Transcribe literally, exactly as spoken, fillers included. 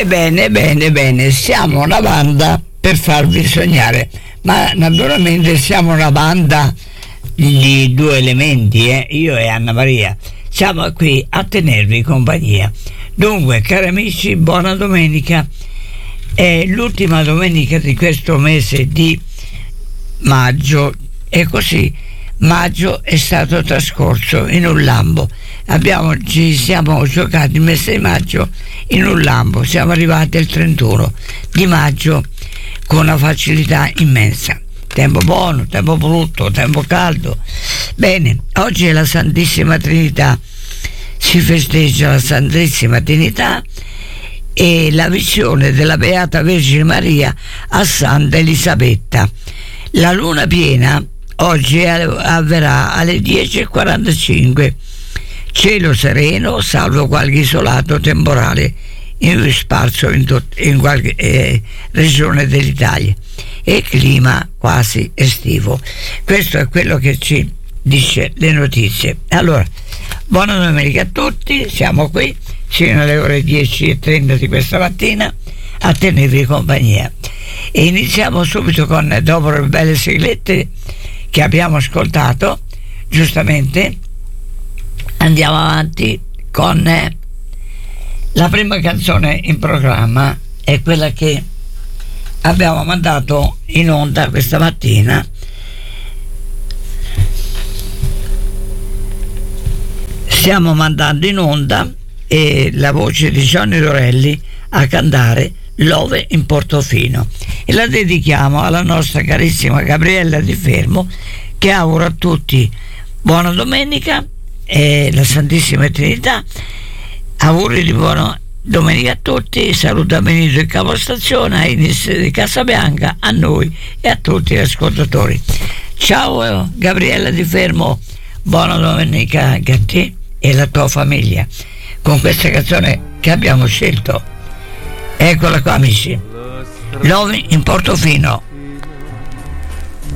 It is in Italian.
bene, bene, bene, siamo una banda per farvi sognare, ma naturalmente siamo una banda di due elementi, eh? Io e Anna Maria. Siamo qui a tenervi compagnia. Dunque, cari amici, buona domenica. È l'ultima domenica di questo mese di maggio e così maggio è stato trascorso in un lampo. Abbiamo, ci siamo giocati il mese di maggio in un lampo. Siamo arrivati al trentuno di maggio con una facilità immensa. Tempo buono, tempo brutto, tempo caldo. Bene, oggi è la Santissima Trinità, si festeggia la Santissima Trinità e la visione della Beata Vergine Maria a Santa Elisabetta. La luna piena oggi avverrà alle dieci e quarantacinque. Cielo sereno, salvo qualche isolato temporale in sparso in, tot- in qualche eh, regione dell'Italia, e clima quasi estivo. Questo è quello che ci dice le notizie. Allora, buona domenica a tutti, siamo qui fino alle ore dieci e trenta di questa mattina a tenervi compagnia e iniziamo subito con, dopo le belle siglette che abbiamo ascoltato, giustamente andiamo avanti con eh, la prima canzone in programma. È quella che abbiamo mandato in onda questa mattina. Stiamo mandando in onda e la voce di Johnny Dorelli a cantare Love in Portofino, e la dedichiamo alla nostra carissima Gabriella Di Fermo, che auguro a tutti buona domenica e la Santissima Trinità. Auguri di buona domenica a tutti. Saluta Benito il capostazione, a Ines di Casabianca, a noi e a tutti gli ascoltatori. Ciao Gabriella Di Fermo, buona domenica anche a te e la tua famiglia con questa canzone che abbiamo scelto. Eccola qua amici, Love in Portofino.